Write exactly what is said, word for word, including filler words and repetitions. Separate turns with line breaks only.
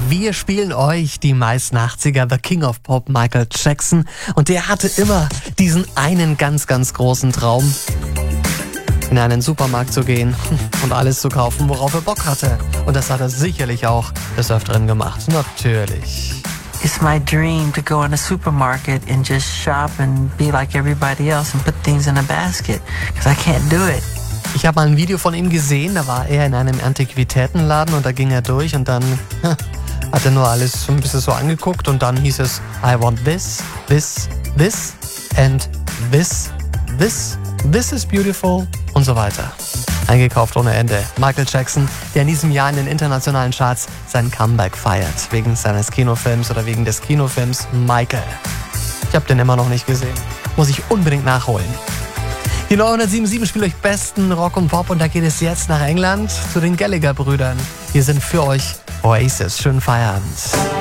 Wir spielen euch die meisten achtziger, The King of Pop, Michael Jackson. Und der hatte immer diesen einen ganz, ganz großen Traum, in einen Supermarkt zu gehen und alles zu kaufen, worauf er Bock hatte. Und das hat er sicherlich auch des Öfteren gemacht. Natürlich.
It's my dream to go in a supermarket and just shop and be like everybody else and put things in a basket, because I can't do it.
Ich habe mal ein Video von ihm gesehen, da war er in einem Antiquitätenladen und da ging er durch und dann hat er nur alles so ein bisschen so angeguckt und dann hieß es I want this, this, this and this, this, this is beautiful und so weiter. Eingekauft ohne Ende. Michael Jackson, der in diesem Jahr in den internationalen Charts sein Comeback feiert, wegen seines Kinofilms oder wegen des Kinofilms Michael. Ich habe den immer noch nicht gesehen. Muss ich unbedingt nachholen. Die neunhundertsieben Komma sieben spielt euch besten Rock und Pop und da geht es jetzt nach England zu den Gallagher-Brüdern. Wir sind für euch Oasis. Schönen Feierabend.